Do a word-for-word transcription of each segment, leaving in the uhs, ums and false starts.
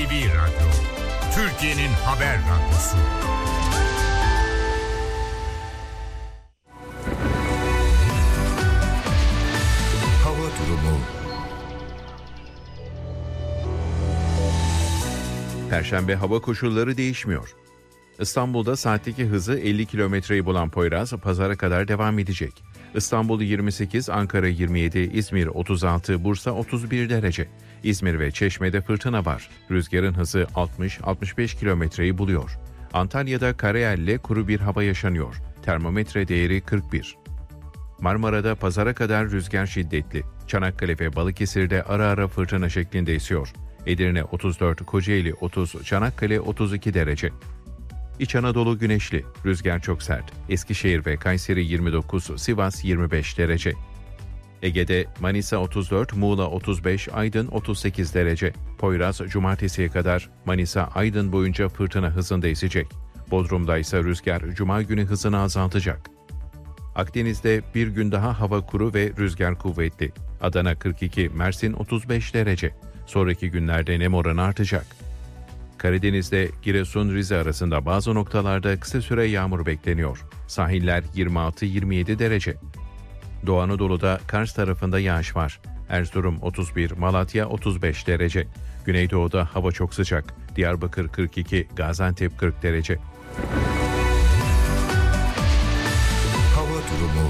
V Radyo, Türkiye'nin haber radyosu. Hava durumu. Perşembe hava koşulları değişmiyor. İstanbul'da saatteki hızı elli kilometreyi bulan Poyraz pazara kadar devam edecek. İstanbul yirmi sekiz, Ankara yirmi yedi, İzmir otuz altı, Bursa otuz bir derece. İzmir ve Çeşme'de fırtına var. Rüzgarın hızı altmış altmış beş kilometreyi buluyor. Antalya'da karayelle kuru bir hava yaşanıyor. Termometre değeri kırk bir. Marmara'da pazara kadar rüzgar şiddetli. Çanakkale ve Balıkesir'de ara ara fırtına şeklinde esiyor. Edirne otuz dört, Kocaeli otuz, Çanakkale otuz iki derece. İç Anadolu güneşli, rüzgar çok sert. Eskişehir ve Kayseri yirmi dokuz, Sivas yirmi beş derece. Ege'de Manisa otuz dört, Muğla otuz beş, Aydın otuz sekiz derece. Poyraz cumartesiye kadar Manisa, Aydın boyunca fırtına hızında esecek. Bodrum'da ise rüzgar cuma günü hızını azaltacak. Akdeniz'de bir gün daha hava kuru ve rüzgar kuvvetli. Adana kırk iki, Mersin otuz beş derece. Sonraki günlerde nem oranı artacak. Karadeniz'de Giresun-Rize arasında bazı noktalarda kısa süre yağmur bekleniyor. Sahiller yirmi altı yirmi yedi derece. Doğu Anadolu'da Kars tarafında yağış var. Erzurum otuz bir, Malatya otuz beş derece. Güneydoğu'da hava çok sıcak. Diyarbakır kırk iki, Gaziantep kırk derece. Hava durumu.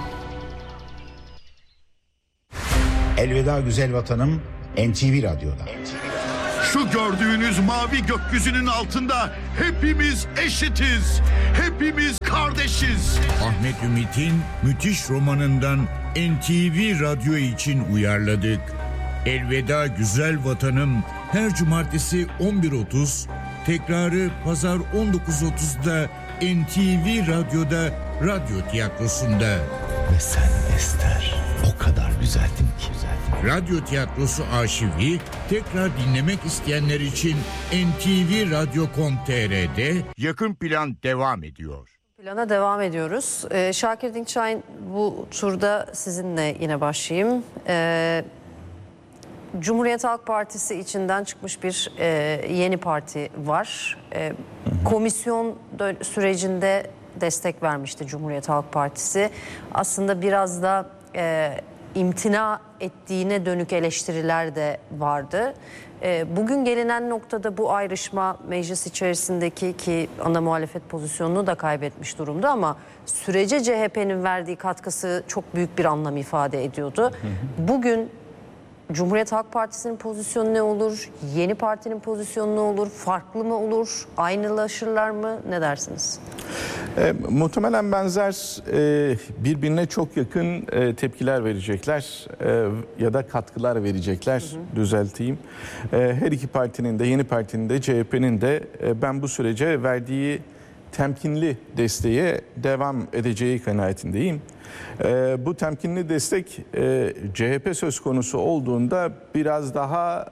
Elveda güzel vatanım, N T V Radyo'da. Şu gördüğünüz mavi gökyüzünün altında hepimiz eşitiz. Hepimiz kardeşiz. Ahmet Ümit'in müthiş romanından N T V Radyo için uyarladık. Elveda güzel vatanım her cumartesi on bir otuz, tekrarı pazar on dokuz otuzda N T V Radyo'da, Radyo Tiyatrosu'nda. Ve sen Ester, o kadar güzeldin ki. Radyo Tiyatrosu arşivi tekrar dinlemek isteyenler için N T V Radyo nokta com nokta t r'de Yakın plan devam ediyor. Plana devam ediyoruz. Ee, Şakir Dinçayn, bu turda sizinle yine başlayayım. Ee, Cumhuriyet Halk Partisi içinden çıkmış bir e, yeni parti var. E, komisyon dö- sürecinde destek vermişti Cumhuriyet Halk Partisi. Aslında biraz da e, imtina ettiğine dönük eleştiriler de vardı. E, bugün gelinen noktada bu ayrışma meclis içerisindeki, ki ana muhalefet pozisyonunu da kaybetmiş durumda, ama sürece C H P'nin verdiği katkısı çok büyük bir anlam ifade ediyordu. Bugün Cumhuriyet Halk Partisi'nin pozisyonu ne olur? Yeni partinin pozisyonu ne olur? Farklı mı olur? Aynılaşırlar mı? Ne dersiniz? E, muhtemelen benzer, e, birbirine çok yakın e, tepkiler verecekler e, ya da katkılar verecekler, hı hı. düzelteyim. E, her iki partinin de, yeni partinin de, C H P'nin de e, ben bu sürece verdiği temkinli desteğe devam edeceği kanaatindeyim. E, bu temkinli destek e, C H P söz konusu olduğunda biraz daha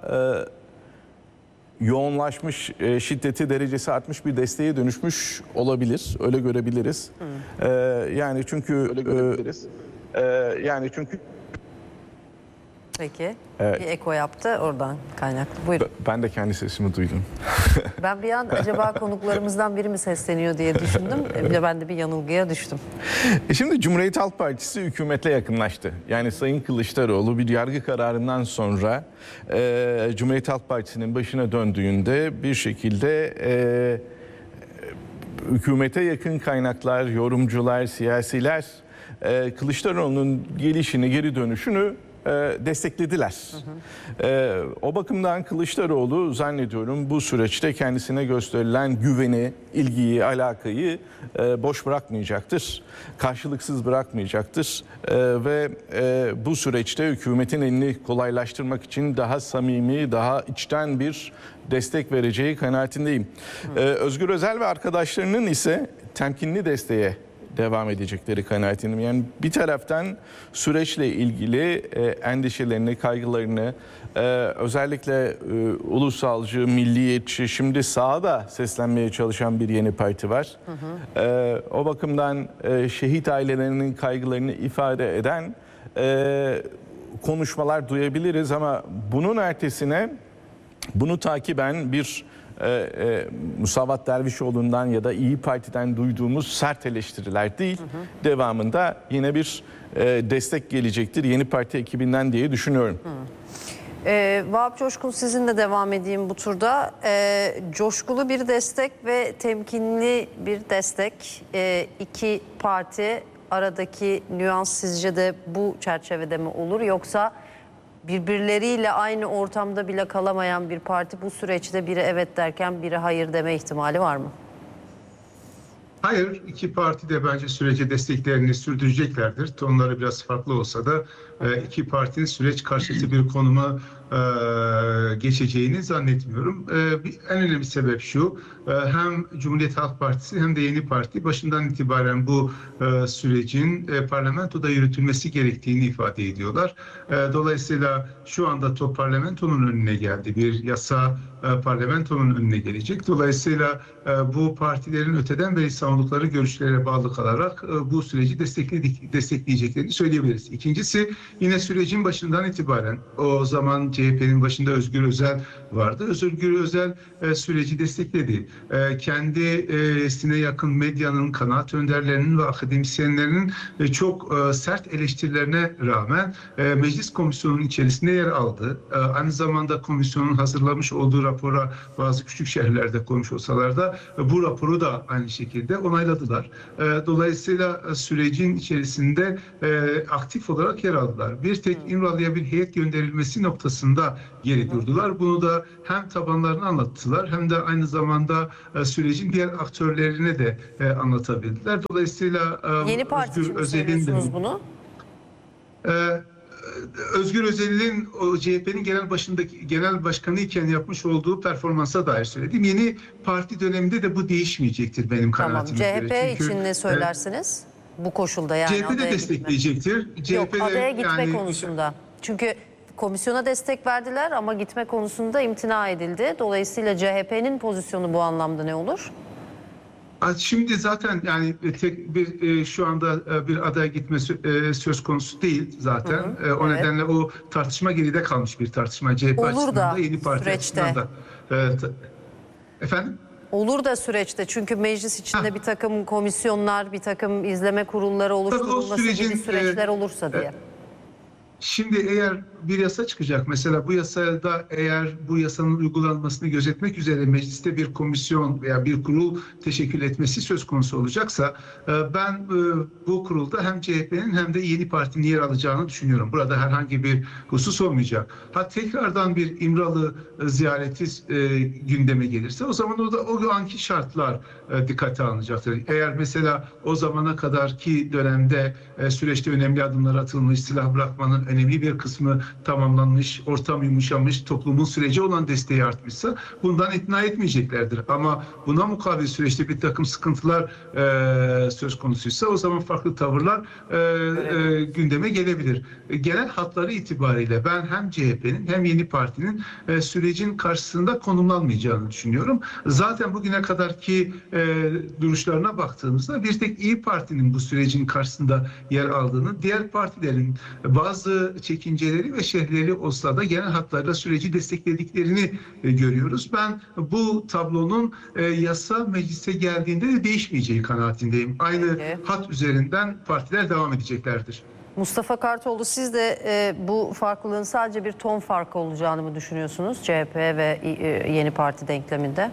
e, yoğunlaşmış, e, şiddeti derecesi artmış bir desteğe dönüşmüş olabilir. Öyle görebiliriz. E, yani çünkü öyle görebiliriz. E, yani çünkü Peki. Evet. Bir eko yaptı, oradan kaynaklı. Buyurun. Ben de kendi sesimi duydum. Ben bir an acaba konuklarımızdan biri mi sesleniyor diye düşündüm. Bir de ben de bir yanılgıya düştüm. E şimdi Cumhuriyet Halk Partisi hükümetle yakınlaştı. Yani Sayın Kılıçdaroğlu bir yargı kararından sonra e, Cumhuriyet Halk Partisi'nin başına döndüğünde bir şekilde e, hükümete yakın kaynaklar, yorumcular, siyasiler e, Kılıçdaroğlu'nun gelişini, geri dönüşünü desteklediler. Hı hı. Ee, o bakımdan Kılıçdaroğlu zannediyorum bu süreçte kendisine gösterilen güveni, ilgiyi, alakayı e, boş bırakmayacaktır. Karşılıksız bırakmayacaktır. E, ve e, bu süreçte hükümetin elini kolaylaştırmak için daha samimi, daha içten bir destek vereceği kanaatindeyim. Ee, Özgür Özel ve arkadaşlarının ise temkinli desteğe devam edecekleri kanaatindeyim. Yani bir taraftan süreçle ilgili e, endişelerini, kaygılarını, e, özellikle e, ulusalcı, milliyetçi, şimdi sağa da seslenmeye çalışan bir yeni parti var. Hı hı. E, o bakımdan e, şehit ailelerinin kaygılarını ifade eden e, konuşmalar duyabiliriz ama bunun ertesine bunu takiben bir e, e, Musavat Dervişoğlu'ndan ya da İyi Parti'den duyduğumuz sert eleştiriler değil, hı hı. devamında yine bir e, destek gelecektir Yeni Parti ekibinden diye düşünüyorum. Hı. Ee, Vahap Coşkun, sizinle devam edeyim bu turda. Ee, coşkulu bir destek ve temkinli bir destek. Ee, iki parti aradaki nüans sizce de bu çerçevede mi olur, yoksa birbirleriyle aynı ortamda bile kalamayan bir parti bu süreçte biri evet derken biri hayır deme ihtimali var mı? Hayır, iki parti de bence sürece desteklerini sürdüreceklerdir. Tonları biraz farklı olsa da iki partinin süreç karşıtı bir konuma geçeceğini zannetmiyorum. En önemli sebep şu: hem Cumhuriyet Halk Partisi hem de Yeni Parti başından itibaren bu sürecin parlamentoda yürütülmesi gerektiğini ifade ediyorlar. Dolayısıyla şu anda top parlamentonun önüne geldi. Bir yasa parlamentonun önüne gelecek. Dolayısıyla bu partilerin öteden beri savundukları görüşlere bağlı kalarak bu süreci destekleyeceklerini söyleyebiliriz. İkincisi, yine sürecin başından itibaren, o zaman C H P'nin başında Özgür Özel vardı. Özgür Özel süreci destekledi. Kendisine yakın medyanın, kanaat önderlerinin ve akademisyenlerinin çok sert eleştirilerine rağmen meclis komisyonunun içerisinde yer aldı. Aynı zamanda komisyonun hazırlamış olduğu rapora bazı küçük şehirlerde koymuş olsalar da bu raporu da aynı şekilde onayladılar. Dolayısıyla sürecin içerisinde aktif olarak yer aldılar. Bir tek İmralı'ya bir heyet gönderilmesi noktasında geri durdular. Bunu da hem tabanlarını anlattılar hem de aynı zamanda sürecin diğer aktörlerine de anlatabildiler. Dolayısıyla Yeni Parti için mi söylüyorsunuz bunu? E, Özgür Özel'in o C H P'nin genel başındaki genel başkanı iken yapmış olduğu performansa dair söyledim. Yeni parti döneminde de bu değişmeyecektir benim kanaatim. Tamam. C H P Çünkü, için ne söylersiniz? E, bu koşulda yani. C H P de destekleyecektir. C H P Yok, adaya gitme yani, konusunda. Çünkü komisyona destek verdiler ama gitme konusunda imtina edildi. Dolayısıyla C H P'nin pozisyonu bu anlamda ne olur? Şimdi zaten yani tek bir şu anda bir adaya gitme söz konusu değil zaten. Hı hı, o evet. nedenle o tartışma geride kalmış bir tartışma. C H P olur açısından da da Yeni Parti süreçte. açısından da. Evet. Efendim? Olur da süreçte, çünkü meclis içinde ha. bir takım komisyonlar, bir takım izleme kurulları oluşturulması sürecin, gibi süreçler e, olursa diye. E, Şimdi eğer bir yasa çıkacak, mesela bu yasada eğer bu yasanın uygulanmasını gözetmek üzere mecliste bir komisyon veya bir kurul teşekkül etmesi söz konusu olacaksa ben bu kurulda hem C H P'nin hem de Yeni Parti'nin yer alacağını düşünüyorum. Burada herhangi bir husus olmayacak. Ha tekrardan bir İmralı ziyareti gündeme gelirse o zaman o da o anki şartlar dikkate alınacaktır. Eğer mesela o zamana kadarki dönemde süreçte önemli adımlar atılmış, silah bırakmanın önemli bir kısmı tamamlanmış, ortam yumuşamış, toplumun sürece olan desteği artmışsa bundan ikna etmeyeceklerdir. Ama buna mukabil süreçte bir takım sıkıntılar e, söz konusuysa o zaman farklı tavırlar e, e, gündeme gelebilir. Genel hatları itibariyle ben hem C H P'nin hem Yeni Parti'nin e, sürecin karşısında konumlanmayacağını düşünüyorum. Zaten bugüne kadarki e, duruşlarına baktığımızda bir tek İyi Parti'nin bu sürecin karşısında yer aldığını, diğer partilerin bazı çekinceleri ve şehirleri olsa da genel hatlarla süreci desteklediklerini e, görüyoruz. Ben bu tablonun e, yasa meclise geldiğinde de değişmeyeceği kanaatindeyim. Aynı Peki. hat üzerinden partiler devam edeceklerdir. Mustafa Kartoğlu, siz de e, bu farklılığın sadece bir ton farkı olacağını mı düşünüyorsunuz C H P ve e, Yeni Parti denkleminde?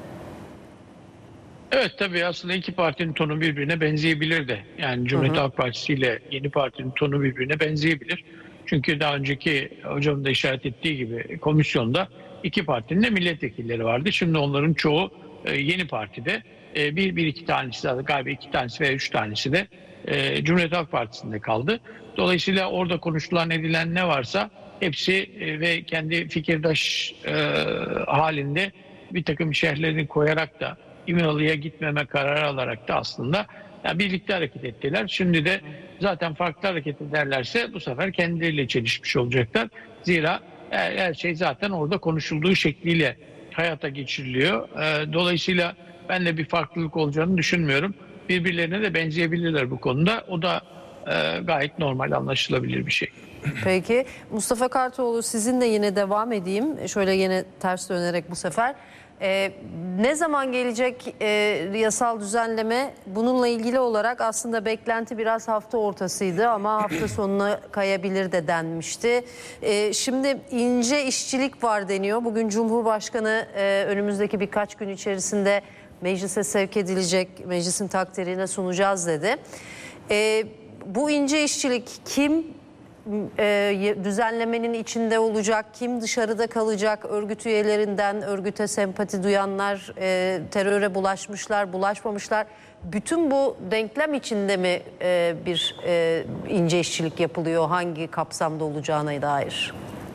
Evet, tabii aslında iki partinin tonu birbirine benzeyebilir de. Yani Cumhuriyet Halk Partisi ile Yeni Parti'nin tonu birbirine benzeyebilir. Çünkü daha önceki hocamın da işaret ettiği gibi komisyonda iki partinin de milletvekilleri vardı. Şimdi onların çoğu e, Yeni Parti'de. E, bir, bir iki tanesi de galiba iki tanesi veya üç tanesi de e, Cumhuriyet Halk Partisi'nde kaldı. Dolayısıyla orada konuşulan edilen ne varsa hepsi e, ve kendi fikirdaş e, halinde bir takım şerhlerini koyarak da İmralı'ya gitmeme kararı alarak da aslında yani birlikte hareket ettiler. Şimdi de zaten farklı hareket ederlerse bu sefer kendileriyle çelişmiş olacaklar. Zira her, her şey zaten orada konuşulduğu şekliyle hayata geçiriliyor. Dolayısıyla ben de bir farklılık olacağını düşünmüyorum. Birbirlerine de benzeyebilirler bu konuda. O da gayet normal, anlaşılabilir bir şey. Peki Mustafa Kartoğlu, sizinle yine devam edeyim. Şöyle yine ters dönerek bu sefer. Ee, ne zaman gelecek e, yasal düzenleme? Bununla ilgili olarak aslında beklenti biraz hafta ortasıydı ama hafta sonuna kayabilir de denmişti. Ee, şimdi ince işçilik var deniyor. Bugün Cumhurbaşkanı e, önümüzdeki birkaç gün içerisinde meclise sevk edilecek, meclisin takdirine sunacağız dedi. Ee, bu ince işçilik kim e, düzenlemenin içinde olacak, kim dışarıda kalacak? Örgüt üyelerinden örgüte sempati duyanlar, e, teröre bulaşmışlar, bulaşmamışlar. Bütün bu denklem içinde mi e, bir e, ince işçilik yapılıyor? Hangi kapsamda olacağına dair?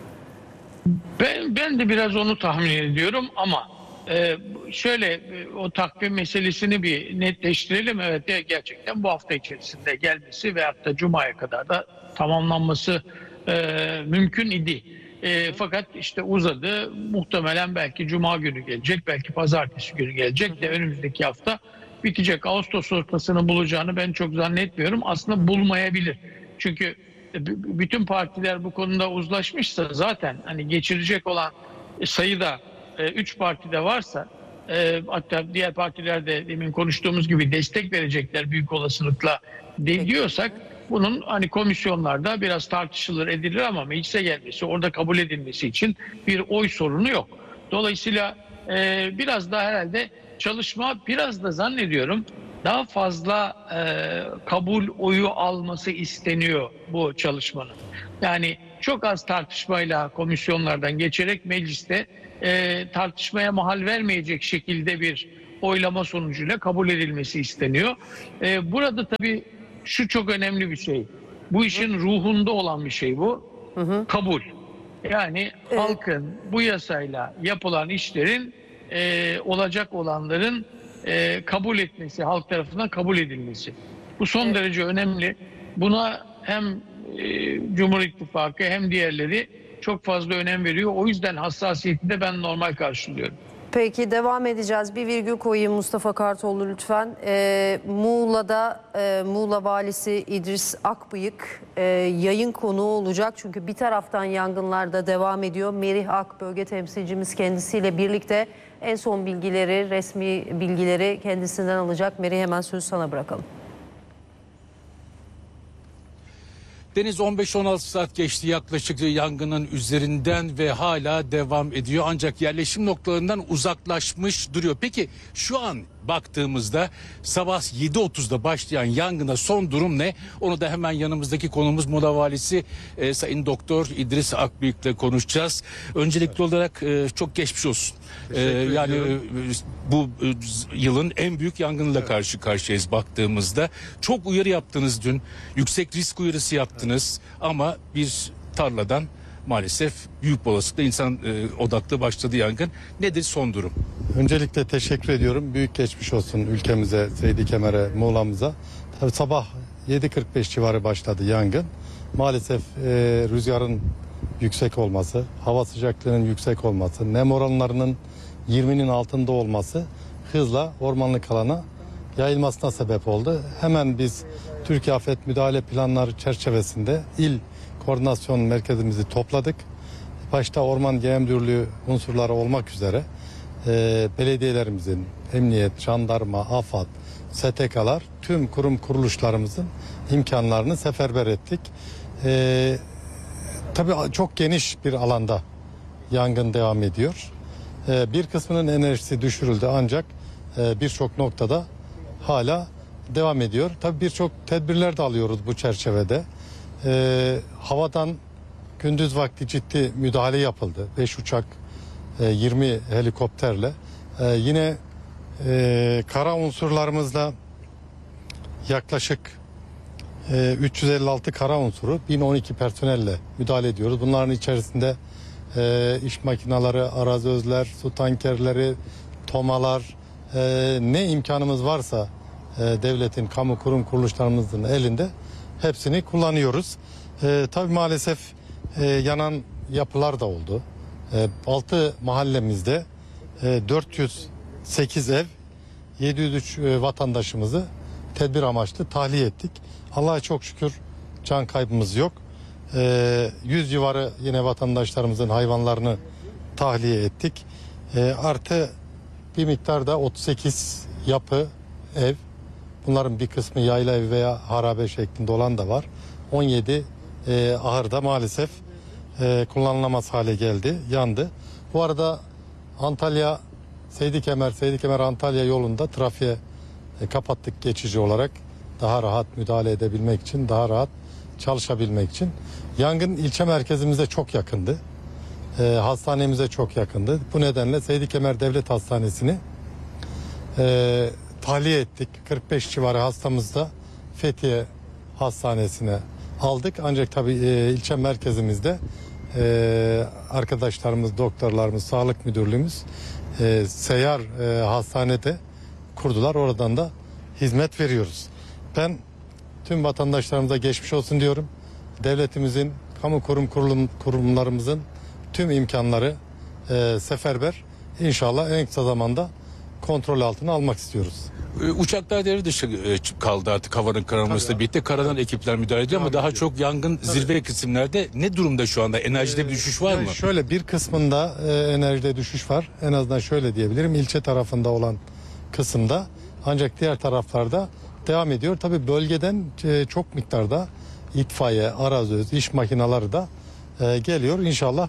Ben, ben de biraz onu tahmin ediyorum ama e, şöyle e, o takvim meselesini bir netleştirelim. Evet, gerçekten bu hafta içerisinde gelmesi ve hatta Cuma'ya kadar da tamamlanması e, mümkün idi. E, fakat işte uzadı. Muhtemelen belki Cuma günü gelecek, belki Pazartesi günü gelecek de önümüzdeki hafta bitecek. Ağustos ortasını bulacağını ben çok zannetmiyorum. Aslında bulmayabilir. Çünkü bütün partiler bu konuda uzlaşmışsa zaten hani geçirecek olan sayıda üç partide varsa, e, hatta diğer partilerde demin konuştuğumuz gibi destek verecekler büyük olasılıkla de, diyorsak bunun hani komisyonlarda biraz tartışılır edilir ama meclise gelmesi, orada kabul edilmesi için bir oy sorunu yok. Dolayısıyla e, biraz daha herhalde çalışma, biraz da zannediyorum daha fazla e, kabul oyu alması isteniyor bu çalışmanın. Yani çok az tartışmayla komisyonlardan geçerek mecliste e, tartışmaya mahal vermeyecek şekilde bir oylama sonucuyla kabul edilmesi isteniyor. E, burada tabii şu çok önemli bir şey. Bu işin ruhunda olan bir şey bu. Hı hı. Kabul. Yani evet. Halkın bu yasayla yapılan işlerin e, olacak olanların e, kabul etmesi, halk tarafından kabul edilmesi. Bu son evet. derece önemli. Buna hem e, Cumhur İttifakı hem diğerleri çok fazla önem veriyor. O yüzden hassasiyeti de ben normal karşılıyorum. Peki devam edeceğiz. Bir virgül koyayım Mustafa Kartoğlu lütfen. Ee, Muğla'da e, Muğla Valisi İdris Akbıyık e, yayın konuğu olacak. Çünkü bir taraftan yangınlar da devam ediyor. Merih Ak bölge temsilcimiz kendisiyle birlikte en son bilgileri, resmi bilgileri kendisinden alacak. Merih, hemen sözü sana bırakalım. Deniz, on beş on altı saat geçti yaklaşık yangının üzerinden ve hala devam ediyor. Ancak yerleşim noktalarından uzaklaşmış duruyor. Peki şu an baktığımızda sabah yedi otuzda başlayan yangına son durum ne? Onu da hemen yanımızdaki konumuz Muğla Valisi e, Sayın Doktor İdris Akbıyık ile konuşacağız. Öncelikli olarak e, çok geçmiş olsun. E, yani e, bu e, yılın en büyük yangınıyla evet. karşı karşıyayız baktığımızda. Çok uyarı yaptınız dün. Yüksek risk uyarısı yaptınız ama bir tarladan maalesef büyük olasılıkla insan e, odaklı başladı yangın. Nedir son durum? Öncelikle teşekkür ediyorum. Büyük geçmiş olsun ülkemize, Seydi Kemer'e, Muğla'mıza. Tabii sabah yedi kırk beş civarı başladı yangın. Maalesef e, rüzgarın yüksek olması, hava sıcaklığının yüksek olması, nem oranlarının yirminin altında olması hızla ormanlık alana yayılmasına sebep oldu. Hemen biz Türkiye Afet Müdahale Planları çerçevesinde il koordinasyon merkezimizi topladık. Başta Orman Genel Müdürlüğü unsurları olmak üzere e, belediyelerimizin, emniyet, jandarma, AFAD, S T K'lar, tüm kurum kuruluşlarımızın imkanlarını seferber ettik. E, tabii çok geniş bir alanda yangın devam ediyor. E, bir kısmının enerjisi düşürüldü ancak e, birçok noktada hala devam ediyor. Tabii birçok tedbirler de alıyoruz bu çerçevede. E, havadan gündüz vakti ciddi müdahale yapıldı. beş uçak, e, yirmi helikopterle. E, yine e, kara unsurlarımızla yaklaşık e, üç yüz elli altı kara unsuru, bin on iki personelle müdahale ediyoruz. Bunların içerisinde e, iş makineleri, arazi özler, su tankerleri, tomalar, e, ne imkanımız varsa e, devletin, kamu kurum kuruluşlarımızın elinde hepsini kullanıyoruz. E, tabii maalesef e, yanan yapılar da oldu. E, altı mahallemizde e, dört yüz sekiz ev, yedi yüz üç e, vatandaşımızı tedbir amaçlı tahliye ettik. Allah'a çok şükür can kaybımız yok. E, yüz civarı yine vatandaşlarımızın hayvanlarını tahliye ettik. E, artı bir miktarda otuz sekiz yapı ev. Bunların bir kısmı yayla ev veya harabe şeklinde olan da var. on yedi e, ahırda maalesef e, kullanılamaz hale geldi, yandı. Bu arada Antalya Seydikemer, Seydikemer Antalya yolunda trafiğe e, kapattık geçici olarak. Daha rahat müdahale edebilmek için, daha rahat çalışabilmek için. Yangın ilçe merkezimize çok yakındı. E, hastanemize çok yakındı. Bu nedenle Seydikemer Devlet Hastanesi'ni e, tahliye ettik. kırk beş civarı hastamız da Fethiye Hastanesi'ne aldık. Ancak tabii e, ilçe merkezimizde e, arkadaşlarımız, doktorlarımız, sağlık müdürlüğümüz e, seyyar e, hastanede kurdular. Oradan da hizmet veriyoruz. Ben tüm vatandaşlarımıza geçmiş olsun diyorum. Devletimizin, kamu kurum kurulum, kurumlarımızın tüm imkanları e, seferber. İnşallah en kısa zamanda kontrol altına almak istiyoruz. Uçaklar devre dışı kaldı artık havanın kararmasıyla birlikte. Karadan ekipler müdahale ediyor ama daha çok yangın Tabii. zirve kısımlarda ne durumda şu anda? Enerjide ee, bir düşüş var mı? Şöyle bir kısmında e, enerjide düşüş var. En azından şöyle diyebilirim. İlçe tarafında olan kısımda. Ancak diğer taraflarda devam ediyor. Tabii bölgeden e, çok miktarda itfaiye, arazöz, iş makineleri de e, geliyor. İnşallah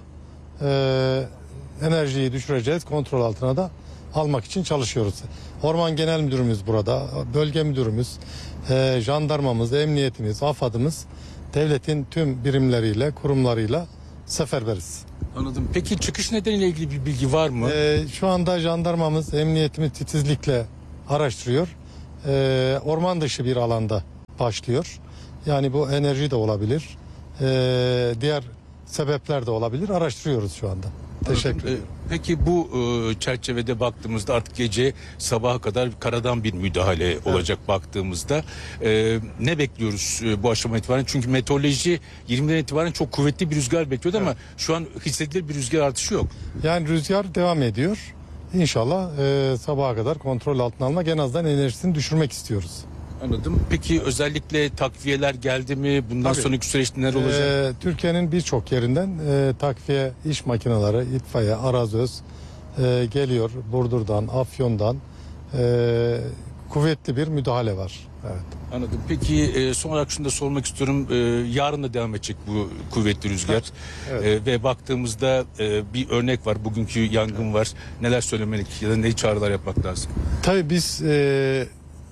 e, enerjiyi düşüreceğiz. Kontrol altına da almak için çalışıyoruz. Orman Genel Müdürümüz burada, bölge müdürümüz, e, jandarmamız, emniyetimiz, AFAD'ımız devletin tüm birimleriyle, kurumlarıyla seferberiz. Anladım. Peki çıkış nedeniyle ilgili bir bilgi var mı? E, şu anda jandarmamız, emniyetimiz titizlikle araştırıyor. E, orman dışı bir alanda başlıyor. Yani bu enerji de olabilir, e, diğer sebepler de olabilir. Araştırıyoruz şu anda. Teşekkür ederim. Peki bu e, çerçevede baktığımızda artık gece sabaha kadar karadan bir müdahale evet. olacak baktığımızda. E, ne bekliyoruz e, bu aşama itibaren? Çünkü meteoroloji yirmiden itibaren çok kuvvetli bir rüzgar bekliyordu evet. ama şu an hissedilir bir rüzgar artışı yok. Yani rüzgar devam ediyor. İnşallah e, sabaha kadar kontrol altına almak, en azından enerjisini düşürmek istiyoruz. Anladım. Peki özellikle takviyeler geldi mi? Bundan Tabii. sonraki süreçte neler olacak? Ee, Türkiye'nin birçok yerinden e, takviye iş makineleri, itfaiye, arazöz e, geliyor. Burdur'dan, Afyon'dan e, kuvvetli bir müdahale var. Evet. Anladım. Peki e, son olarak şunu da sormak istiyorum. E, yarın da devam edecek bu kuvvetli rüzgar. Evet. E, ve baktığımızda e, bir örnek var. Bugünkü yangın evet. var. Neler söylemelik ya da ne çağrılar yapmak lazım? Tabii biz e,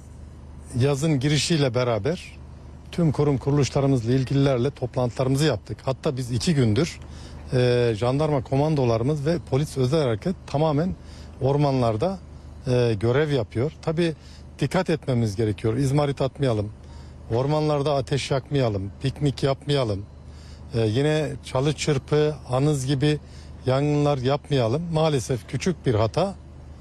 yazın girişiyle beraber tüm kurum kuruluşlarımızla ilgililerle toplantılarımızı yaptık. Hatta biz iki gündür e, jandarma komandolarımız ve polis özel hareket tamamen ormanlarda e, görev yapıyor. Tabii dikkat etmemiz gerekiyor. İzmarit atmayalım, ormanlarda ateş yakmayalım, piknik yapmayalım. E, yine çalı çırpı, anız gibi yangınlar yapmayalım. Maalesef küçük bir hata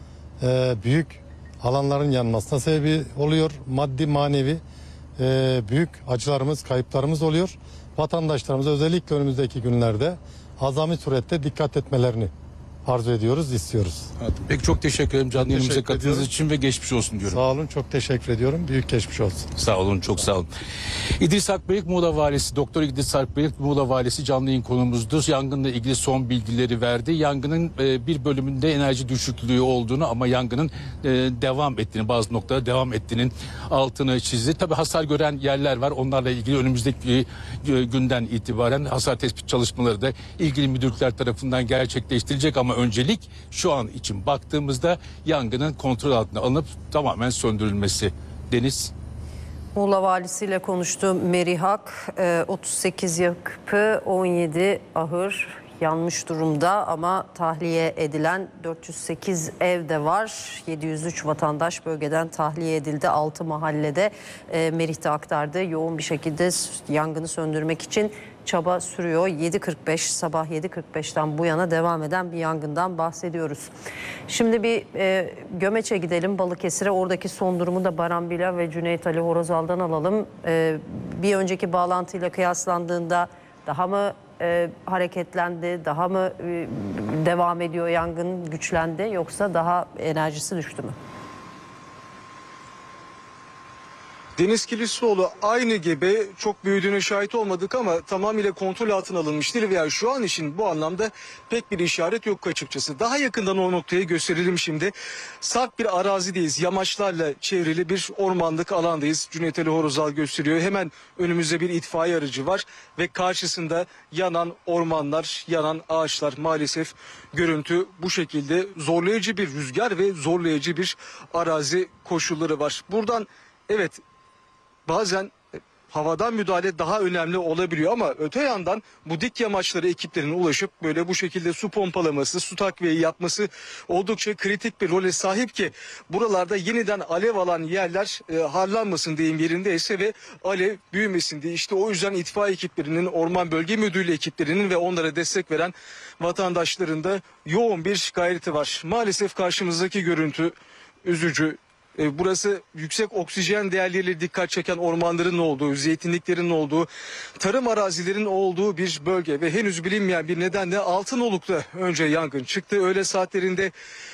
e, büyük alanların yanmasına sebebi oluyor. Maddi manevi e, büyük acılarımız, kayıplarımız oluyor. Vatandaşlarımıza özellikle önümüzdeki günlerde azami surette dikkat etmelerini arzu ediyoruz, istiyoruz. Evet, peki çok teşekkür ederim canlı yayınımıza katıldığınız için ve geçmiş olsun diyorum. Sağ olun, çok teşekkür ediyorum. Büyük geçmiş olsun. Sağ olun, çok sağ olun. İdris Akbayık Muğla Valisi, Doktor İdris Akbayık Muğla Valisi canlı yayın konuğumuzdu. Yangınla ilgili son bilgileri verdi. Yangının e, bir bölümünde enerji düşüklüğü olduğunu ama yangının e, devam ettiğini, bazı noktada devam ettiğinin altını çizdi. Tabii hasar gören yerler var. Onlarla ilgili önümüzdeki e, günden itibaren hasar tespit çalışmaları da ilgili müdürlükler tarafından gerçekleştirilecek ama öncelik şu an için baktığımızda yangının kontrol altına alınıp tamamen söndürülmesi. Deniz. Muğla valisiyle konuştu Merihak. otuz sekiz yapı, on yedi ahır yanmış durumda ama tahliye edilen dört yüz sekiz ev de var. yedi yüz üç vatandaş bölgeden tahliye edildi. altı mahallede e, Merih de aktardı. Yoğun bir şekilde yangını söndürmek için çaba sürüyor. yedi kırk beş sabah yedi kırk beşten bu yana devam eden bir yangından bahsediyoruz. Şimdi bir e, Gömeç'e gidelim, Balıkesir'e. Oradaki son durumu da Baran Bila ve Cüneyt Ali Horozal'dan alalım. E, bir önceki bağlantıyla kıyaslandığında daha mı e, hareketlendi, daha mı e, devam ediyor yangın, güçlendi, yoksa daha enerjisi düştü mü? Deniz Kiliçlioğlu aynı gibi çok büyüdüğüne şahit olmadık ama tamamıyla kontrol altına alınmış değil veya şu an için bu anlamda pek bir işaret yok açıkçası. Daha yakından o noktayı gösterelim şimdi. Sarp bir arazideyiz. Yamaçlarla çevrili bir ormanlık alandayız. Cüneyt Ali Horozal gösteriyor. Hemen önümüzde bir itfaiye aracı var ve karşısında yanan ormanlar, yanan ağaçlar. Maalesef görüntü bu şekilde. Zorlayıcı bir rüzgar ve zorlayıcı bir arazi koşulları var. Buradan evet, bazen havadan müdahale daha önemli olabiliyor ama öte yandan bu dik yamaçlara ekiplerinin ulaşıp böyle bu şekilde su pompalaması, su takviyeyi yapması oldukça kritik bir role sahip ki buralarda yeniden alev alan yerler e, harlanmasın deyim yerindeyse ve alev büyümesin diye. İşte o yüzden itfaiye ekiplerinin, Orman Bölge Müdürlüğü ekiplerinin ve onlara destek veren vatandaşların da yoğun bir gayreti var. Maalesef karşımızdaki görüntü üzücü. Burası yüksek oksijen değerleriyle dikkat çeken ormanların olduğu, zeytinliklerin olduğu, tarım arazilerin olduğu bir bölge ve henüz bilinmeyen bir nedenle Altınoluk'ta önce yangın çıktı. Öğle saatlerinde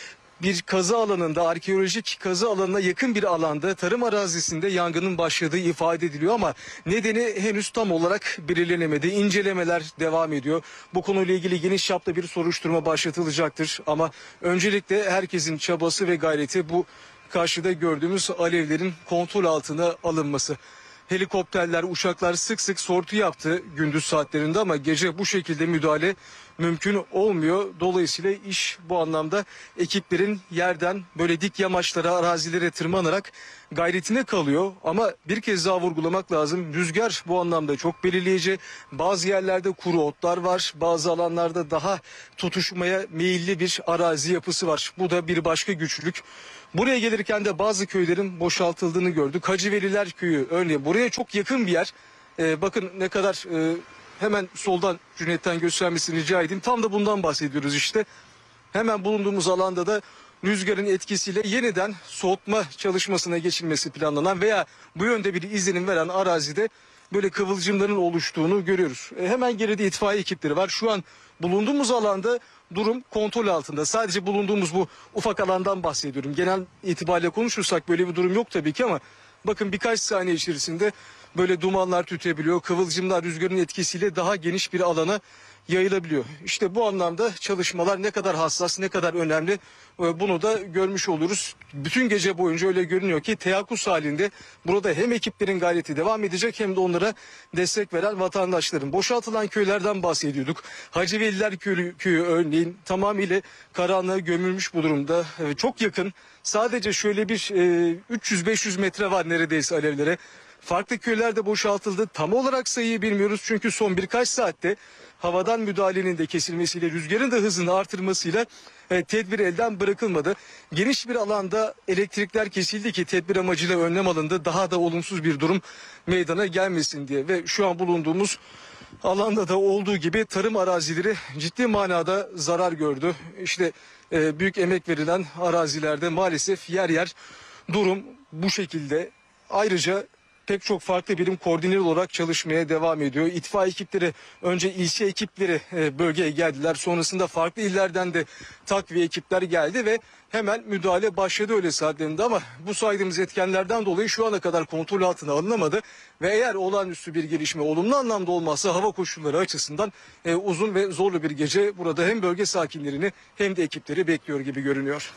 bir kazı alanında, arkeolojik kazı alanına yakın bir alanda, tarım arazisinde yangının başladığı ifade ediliyor ama nedeni henüz tam olarak belirlenemedi. İncelemeler devam ediyor. Bu konuyla ilgili geniş çapta bir soruşturma başlatılacaktır ama öncelikle herkesin çabası ve gayreti bu karşıda gördüğümüz alevlerin kontrol altına alınması. Helikopterler, uçaklar sık sık sortu yaptı gündüz saatlerinde ama gece bu şekilde müdahale mümkün olmuyor. Dolayısıyla iş bu anlamda ekiplerin yerden böyle dik yamaçlara, arazilere tırmanarak gayretine kalıyor. Ama bir kez daha vurgulamak lazım. Rüzgar bu anlamda çok belirleyici. Bazı yerlerde kuru otlar var. Bazı alanlarda daha tutuşmaya meyilli bir arazi yapısı var. Bu da bir başka güçlük. Buraya gelirken de bazı köylerin boşaltıldığını gördük. Hacıveliler Köyü örneğin buraya çok yakın bir yer. Ee, bakın ne kadar e, hemen soldan Cüneyt'ten göstermesini rica edeyim. Tam da bundan bahsediyoruz işte. Hemen bulunduğumuz alanda da rüzgarın etkisiyle yeniden soğutma çalışmasına geçilmesi planlanan veya bu yönde bir izlenim veren arazide böyle kıvılcımların oluştuğunu görüyoruz. E, hemen geride itfaiye ekipleri var. Şu an bulunduğumuz alanda durum kontrol altında. Sadece bulunduğumuz bu ufak alandan bahsediyorum. Genel itibariyle konuşursak böyle bir durum yok tabii ki ama bakın birkaç saniye içerisinde böyle dumanlar tütebiliyor. Kıvılcımlar rüzgarın etkisiyle daha geniş bir alana yayılabiliyor. İşte bu anlamda çalışmalar ne kadar hassas, ne kadar önemli bunu da görmüş oluruz. Bütün gece boyunca öyle görünüyor ki teyakkuz halinde burada hem ekiplerin gayreti devam edecek hem de onlara destek veren vatandaşların. Boşaltılan köylerden bahsediyorduk. Hacıveliler Köyü, köyü örneğin tamamıyla karanlığa gömülmüş bu durumda. Çok yakın, sadece şöyle bir e, üç yüz beş yüz metre var neredeyse alevlere. Farklı köyler de boşaltıldı. Tam olarak sayıyı bilmiyoruz çünkü son birkaç saatte havadan müdahalenin de kesilmesiyle, rüzgarın da hızını artırmasıyla e, tedbir elden bırakılmadı. Geniş bir alanda elektrikler kesildi ki tedbir amacıyla önlem alındı. Daha da olumsuz bir durum meydana gelmesin diye ve şu an bulunduğumuz alanda da olduğu gibi tarım arazileri ciddi manada zarar gördü. İşte e, büyük emek verilen arazilerde maalesef yer yer durum bu şekilde. Ayrıca pek çok farklı birim koordineli olarak çalışmaya devam ediyor. İtfaiye ekipleri, önce ilçe ekipleri bölgeye geldiler. Sonrasında farklı illerden de takviye ekipler geldi ve hemen müdahale başladı öyle saatlerinde ama bu saydığımız etkenlerden dolayı şu ana kadar kontrol altına alınamadı. Ve eğer olağanüstü bir gelişme olumlu anlamda olmazsa hava koşulları açısından e, uzun ve zorlu bir gece burada hem bölge sakinlerini hem de ekipleri bekliyor gibi görünüyor.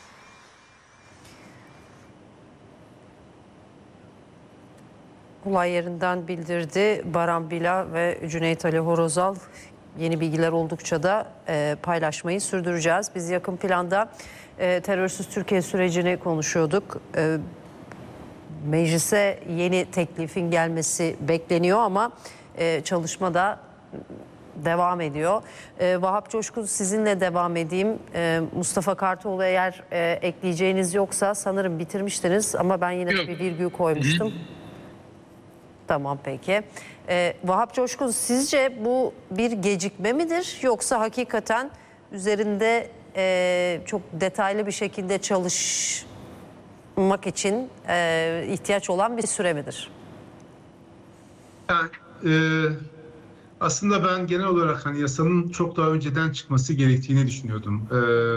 Olay yerinden bildirdi Baran Bila ve Cüneyt Ali Horozal. Yeni bilgiler oldukça da e, paylaşmayı sürdüreceğiz. Biz yakın planda e, terörsüz Türkiye sürecini konuşuyorduk. E, meclise yeni teklifin gelmesi bekleniyor ama e, çalışma da devam ediyor. E, Vahap Coşkun, sizinle devam edeyim. E, Mustafa Kartoğlu, eğer e, ekleyeceğiniz yoksa sanırım bitirmiştiniz ama ben yine de bir virgül koymuştum. Hı. Tamam, peki. Ee, Vahap Coşkun, sizce bu bir gecikme midir yoksa hakikaten üzerinde e, çok detaylı bir şekilde çalışmak için e, ihtiyaç olan bir süre midir? Yani, e, aslında ben genel olarak hani yasanın çok daha önceden çıkması gerektiğini düşünüyordum. E,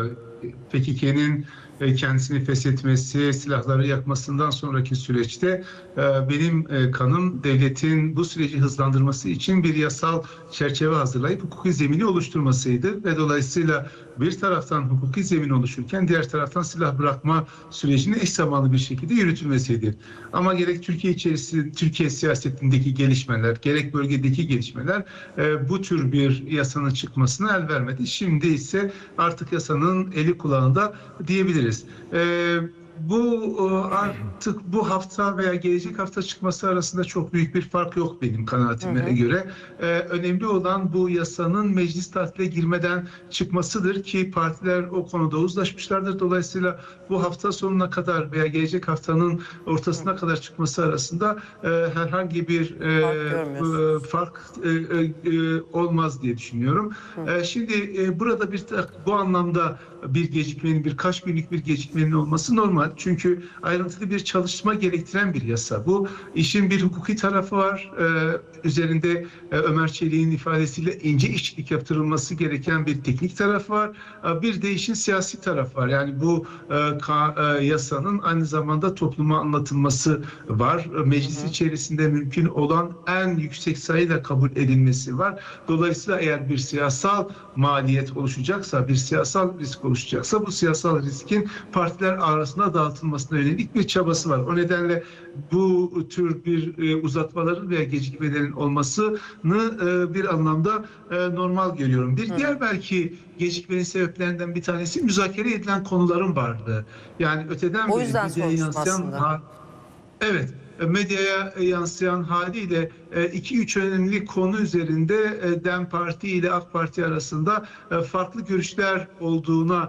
P K K'nin kendisini feshetmesi, silahları yakmasından sonraki süreçte benim kanım devletin bu süreci hızlandırması için bir yasal çerçeve hazırlayıp hukuki zemini oluşturmasıydı ve dolayısıyla bir taraftan hukuki zemin oluşurken diğer taraftan silah bırakma sürecinin eş zamanlı bir şekilde yürütülmesiydi. Ama gerek Türkiye içerisinde, Türkiye siyasetindeki gelişmeler, gerek bölgedeki gelişmeler bu tür bir yasanın çıkmasına el vermedi. Şimdi ise artık yasanın eli kulağında diyebiliriz. Ee, bu artık bu hafta veya gelecek hafta çıkması arasında çok büyük bir fark yok benim kanaatime hı hı. göre. Ee, önemli olan bu yasanın meclis tatile girmeden çıkmasıdır ki partiler o konuda uzlaşmışlardır. Dolayısıyla bu hafta sonuna kadar veya gelecek haftanın ortasına hı. kadar çıkması arasında e, herhangi bir e, fark, fark e, e, olmaz diye düşünüyorum. E, şimdi e, burada bir bu anlamda bir gecikmenin, birkaç günlük bir gecikmenin olması normal. Çünkü ayrıntılı bir çalışma gerektiren bir yasa. Bu işin bir hukuki tarafı var. Ee, üzerinde e, Ömer Çelik'in ifadesiyle ince işçilik yaptırılması gereken bir teknik tarafı var. Ee, bir de işin siyasi tarafı var. Yani bu e, ka, e, yasanın aynı zamanda topluma anlatılması var. Meclis hı hı. içerisinde mümkün olan en yüksek sayıyla kabul edilmesi var. Dolayısıyla eğer bir siyasal maliyet oluşacaksa, bir siyasal risk oluşacaksa bu siyasal riskin partiler arasında dağıtılmasına yönelik bir çabası var. O nedenle bu tür bir e, uzatmaların veya gecikmelerin olmasını e, bir anlamda e, normal görüyorum. Bir Hı. diğer belki gecikmenin sebeplerinden bir tanesi müzakere edilen konuların vardı. Yani öteden o yüzden medyaya yansıyan ha, evet medyaya yansıyan haliyle iki üç önemli konu üzerinde DEM Parti ile AK Parti arasında farklı görüşler olduğuna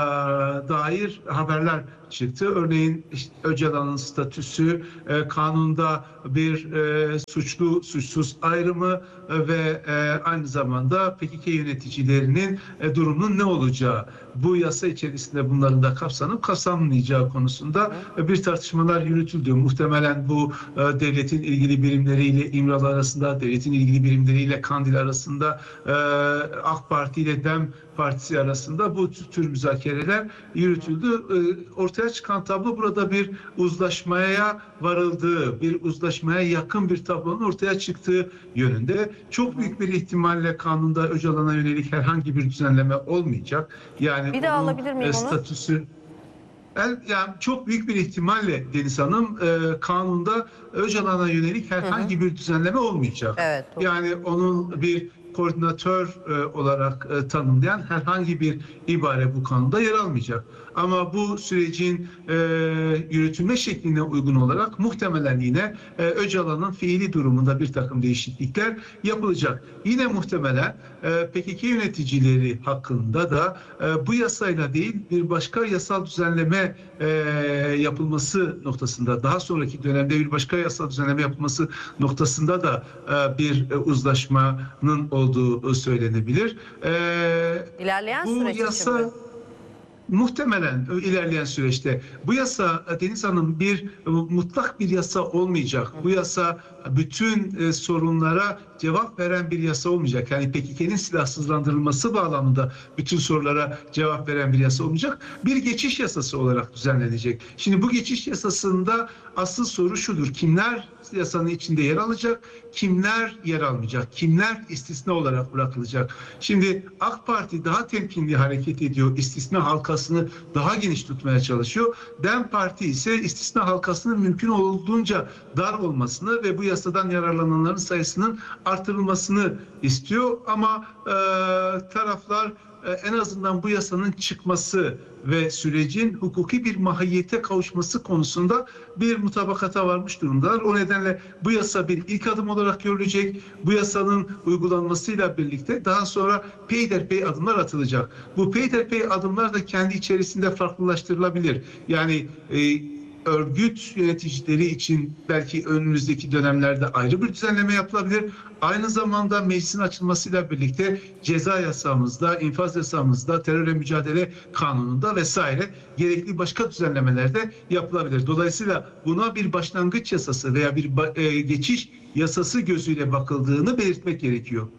dair haberler çıktı. Örneğin işte Öcalan'ın statüsü, kanunda bir suçlu suçsuz ayrımı ve aynı zamanda P K K yöneticilerinin durumunun ne olacağı, bu yasa içerisinde bunların da kapsanıp kapsanmayacağı konusunda bir tartışmalar yürütüldü. Muhtemelen bu devletin ilgili birimleriyle İmralı arasında, devletin ilgili birimleriyle Kandil arasında, AK Parti ile DEM Partisi arasında bu tür müzakereler yürütüldü. Ortaya çıkan tablo burada bir uzlaşmaya varıldığı, bir uzlaşmaya yakın bir tablonun ortaya çıktığı yönünde. Çok büyük bir ihtimalle kanunda Öcalan'a yönelik herhangi bir düzenleme olmayacak. Yani bir daha alabilir miyim statüsü onu? Yani çok büyük bir ihtimalle Deniz Hanım e, kanunda Öcalan'a yönelik herhangi hı hı. bir düzenleme olmayacak. Evet, yani onun bir koordinatör e, olarak e, tanımlayan herhangi bir ibare bu kanunda yer almayacak. Ama bu sürecin e, yürütülme şekline uygun olarak muhtemelen yine e, Öcalan'ın fiili durumunda bir takım değişiklikler yapılacak. Yine muhtemelen e, P K K yöneticileri hakkında da e, bu yasayla değil bir başka yasal düzenleme e, yapılması noktasında, daha sonraki dönemde bir başka yasal düzenleme yapılması noktasında da e, bir e, uzlaşmanın olduğu söylenebilir. E, İlerleyen bu süreç yasa için mi? Muhtemelen ilerleyen süreçte bu yasa Deniz Hanım bir mutlak bir yasa olmayacak. Bu yasa bütün e, sorunlara cevap veren bir yasa olmayacak. Yani P K K'nin silahsızlandırılması bağlamında bütün sorulara cevap veren bir yasa olmayacak. Bir geçiş yasası olarak düzenlenecek. Şimdi bu geçiş yasasında asıl soru şudur. Kimler yasanın içinde yer alacak? Kimler yer almayacak? Kimler istisna olarak bırakılacak? Şimdi AK Parti daha temkinli hareket ediyor. İstisna halkasını daha geniş tutmaya çalışıyor. DEM Parti ise istisna halkasının mümkün olduğunca dar olmasını ve bu yasadan yararlananların sayısının artırılmasını istiyor. Ama e, taraflar e, en azından bu yasanın çıkması ve sürecin hukuki bir mahiyete kavuşması konusunda bir mutabakata varmış durumdalar. O nedenle bu yasa bir ilk adım olarak görülecek. Bu yasanın uygulanmasıyla birlikte daha sonra peyderpey adımlar atılacak. Bu peyderpey adımlar da kendi içerisinde farklılaştırılabilir. Yani e, örgüt yöneticileri için belki önümüzdeki dönemlerde ayrı bir düzenleme yapılabilir. Aynı zamanda meclisin açılmasıyla birlikte ceza yasamızda, infaz yasamızda, terörle mücadele kanununda vesaire gerekli başka düzenlemeler de yapılabilir. Dolayısıyla buna bir başlangıç yasası veya bir geçiş yasası gözüyle bakıldığını belirtmek gerekiyor.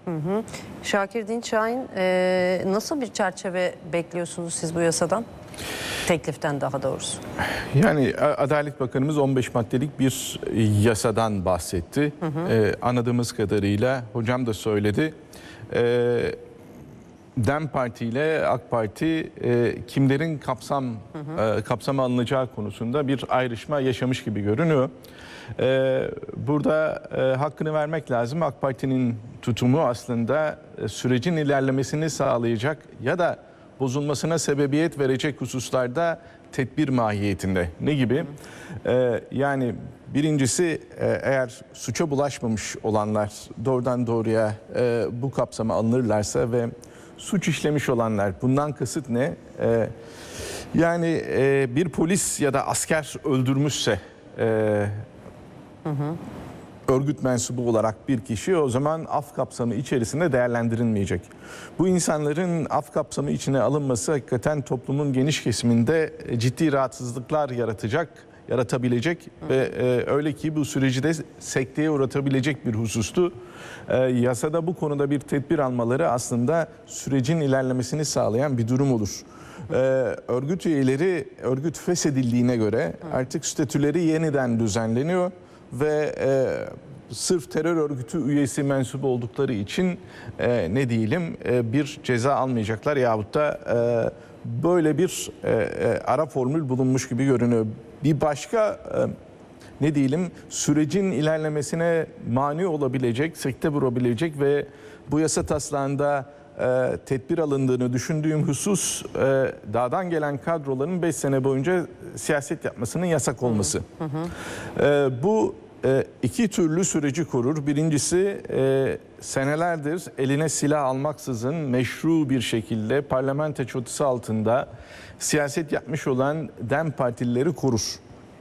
Hı hı. Şakir Dinçayn, e, nasıl bir çerçeve bekliyorsunuz siz bu yasadan? Tekliften daha doğrusu. Yani Adalet Bakanımız on beş maddelik bir yasadan bahsetti. Hı hı. Ee, anladığımız kadarıyla hocam da söyledi. Ee, DEM Parti ile AK Parti e, kimlerin kapsam hı hı. E, kapsama alınacağı konusunda bir ayrışma yaşamış gibi görünüyor. Ee, burada e, hakkını vermek lazım. AK Parti'nin tutumu aslında e, sürecin ilerlemesini sağlayacak ya da bozulmasına sebebiyet verecek hususlarda tedbir mahiyetinde. Ne gibi? Ee, yani birincisi e, eğer suça bulaşmamış olanlar doğrudan doğruya e, bu kapsama alınırlarsa ve suç işlemiş olanlar, bundan kasıt ne? Ee, yani e, bir polis ya da asker öldürmüşse e, hı hı. örgüt mensubu olarak bir kişi, o zaman af kapsamı içerisinde değerlendirilmeyecek. Bu insanların af kapsamı içine alınması hakikaten toplumun geniş kesiminde ciddi rahatsızlıklar yaratacak, yaratabilecek hı. ve e, öyle ki bu süreci de sekteye uğratabilecek bir husustu. E, yasada bu konuda bir tedbir almaları aslında sürecin ilerlemesini sağlayan bir durum olur. Ee, örgüt üyeleri örgüt feshedildiğine göre artık statüleri yeniden düzenleniyor ve e, sırf terör örgütü üyesi mensup oldukları için e, ne diyelim e, bir ceza almayacaklar yahut da e, böyle bir e, e, ara formül bulunmuş gibi görünüyor. Bir başka e, ne diyelim sürecin ilerlemesine mani olabilecek, sekte vurabilecek ve bu yasa taslağında e, tedbir alındığını düşündüğüm husus e, dağdan gelen kadroların beş sene boyunca siyaset yapmasının yasak olması. Hı hı. E, bu e, iki türlü süreci korur. Birincisi e, senelerdir eline silah almaksızın meşru bir şekilde parlamento çatısı altında siyaset yapmış olan DEM partilileri korur.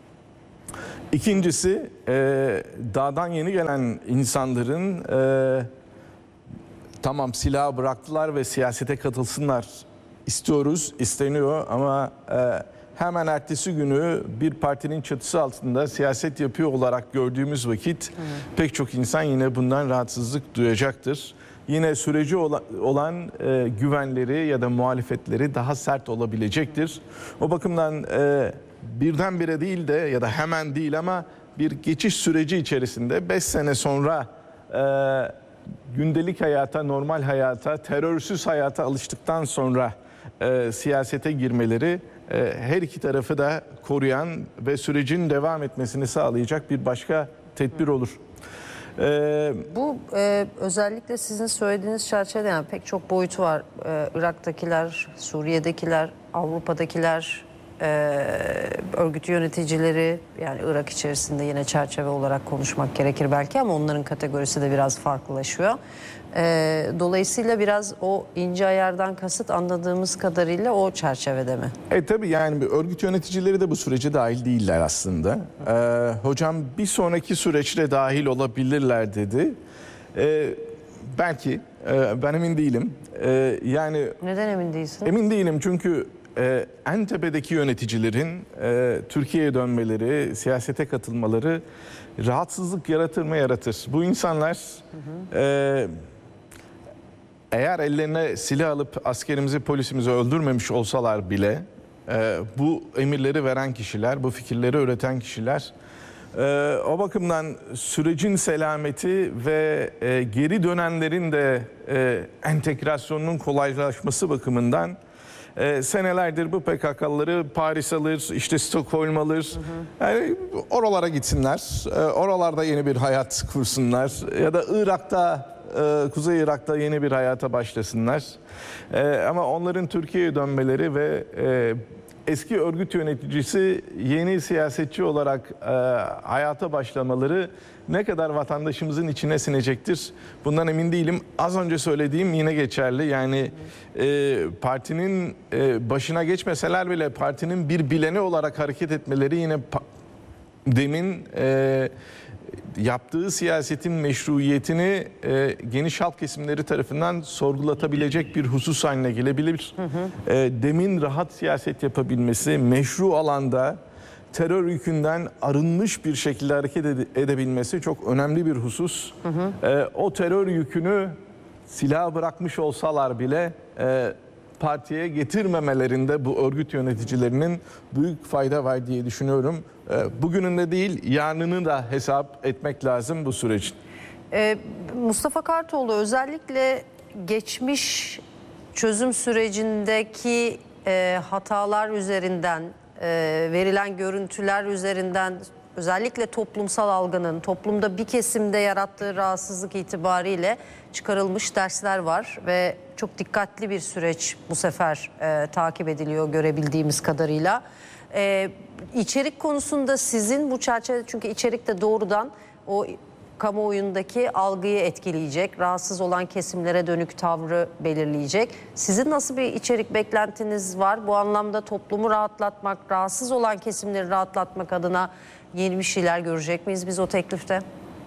İkincisi e, dağdan yeni gelen insanların e, tamam silahı bıraktılar ve siyasete katılsınlar istiyoruz, isteniyor ama e, hemen ertesi günü bir partinin çatısı altında siyaset yapıyor olarak gördüğümüz vakit hmm. pek çok insan yine bundan rahatsızlık duyacaktır. Yine süreci olan, olan e, güvenleri ya da muhalefetleri daha sert olabilecektir. O bakımdan e, birdenbire değil de ya da hemen değil ama bir geçiş süreci içerisinde beş sene sonra e, gündelik hayata, normal hayata, terörsüz hayata alıştıktan sonra e, siyasete girmeleri e, her iki tarafı da koruyan ve sürecin devam etmesini sağlayacak bir başka tedbir olur. Ee, Bu e, özellikle sizin söylediğiniz çerçevede yani pek çok boyutu var. Ee, Irak'takiler, Suriye'dekiler, Avrupa'dakiler, e, örgüt yöneticileri, yani Irak içerisinde yine çerçeve olarak konuşmak gerekir belki ama onların kategorisi de biraz farklılaşıyor. Ee, dolayısıyla biraz o ince ayardan kasıt anladığımız kadarıyla o çerçevede mi? E tabii yani örgüt yöneticileri de bu sürece dahil değiller aslında. Ee, hocam bir sonraki süreçte dahil olabilirler dedi. Ee, belki e, ben emin değilim. Ee, yani neden emin değilsin? Emin değilim çünkü e, en tepedeki yöneticilerin e, Türkiye'ye dönmeleri, siyasete katılmaları rahatsızlık yaratır mı yaratır. Bu insanlar hı hı. E, eğer ellerine silah alıp askerimizi, polisimizi öldürmemiş olsalar bile e, bu emirleri veren kişiler, bu fikirleri üreten kişiler e, o bakımdan sürecin selameti ve e, geri dönenlerin de e, entegrasyonunun kolaylaşması bakımından e, senelerdir bu P K K'lıları Paris alır, işte Stockholm alır. Hı hı. Yani oralara gitsinler, e, oralarda yeni bir hayat kursunlar ya da Irak'ta, Kuzey Irak'ta yeni bir hayata başlasınlar. Ee, ama onların Türkiye'ye dönmeleri ve e, eski örgüt yöneticisi yeni siyasetçi olarak e, hayata başlamaları ne kadar vatandaşımızın içine sinecektir? Bundan emin değilim. Az önce söylediğim yine geçerli. Yani e, partinin e, başına geçmeseler bile partinin bir bileni olarak hareket etmeleri yine demin e, yaptığı siyasetin meşruiyetini e, geniş halk kesimleri tarafından sorgulatabilecek bir husus haline gelebilir. Hı hı. E, demin rahat siyaset yapabilmesi, meşru alanda terör yükünden arınmış bir şekilde hareket ede- edebilmesi çok önemli bir husus. Hı hı. E, o terör yükünü silahı bırakmış olsalar bile e, partiye getirmemelerinde bu örgüt yöneticilerinin büyük fayda var diye düşünüyorum. E, bugününde değil, yarınını da hesap etmek lazım bu sürecin. Ee, Mustafa Kartoğlu, özellikle geçmiş çözüm sürecindeki e, hatalar üzerinden, e, verilen görüntüler üzerinden, özellikle toplumsal algının toplumda bir kesimde yarattığı rahatsızlık itibariyle çıkarılmış dersler var ve çok dikkatli bir süreç bu sefer e, takip ediliyor görebildiğimiz kadarıyla. E, içerik konusunda sizin bu çerçeve, çünkü içerik de doğrudan o kamuoyundaki algıyı etkileyecek, rahatsız olan kesimlere dönük tavrı belirleyecek. Sizin nasıl bir içerik beklentiniz var? Bu anlamda toplumu rahatlatmak, rahatsız olan kesimleri rahatlatmak adına yeni bir şeyler görecek miyiz biz o teklifte?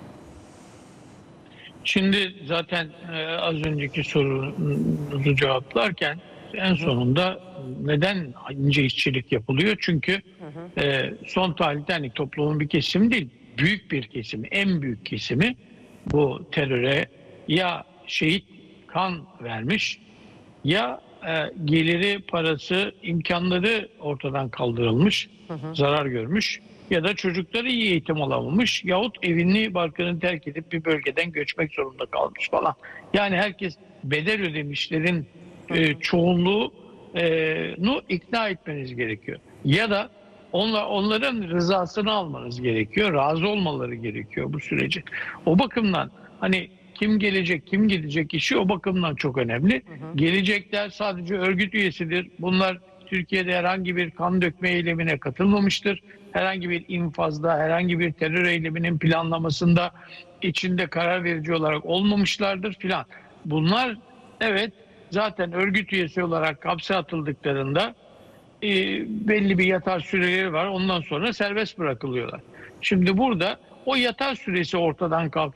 Şimdi zaten e, az önceki sorunuzu cevaplarken en sonunda neden ince işçilik yapılıyor? Çünkü e, son tarihte hani toplumun bir kesimi değil, büyük bir kesimi, en büyük kesimi bu teröre ya şehit kan vermiş ya e, geliri, parası, imkanları ortadan kaldırılmış, hı hı. zarar görmüş ya da çocukları iyi eğitim alamamış yahut evini, barkını terk edip bir bölgeden göçmek zorunda kalmış falan. Yani herkes bedel ödemişlerin e, çoğunluğunu ikna etmeniz gerekiyor. Ya da onlar, onların rızasını almanız gerekiyor, razı olmaları gerekiyor bu süreci. O bakımdan hani kim gelecek, kim gidecek işi o bakımdan çok önemli. Hı hı. Gelecekler sadece örgüt üyesidir. Bunlar Türkiye'de herhangi bir kan dökme eylemine katılmamıştır. Herhangi bir infazda, herhangi bir terör eyleminin planlamasında içinde karar verici olarak olmamışlardır filan. Bunlar evet zaten örgüt üyesi olarak hapse atıldıklarında e, belli bir yatar süreleri var. Ondan sonra serbest bırakılıyorlar. Şimdi burada o yatar süresi ortadan kalkıyor.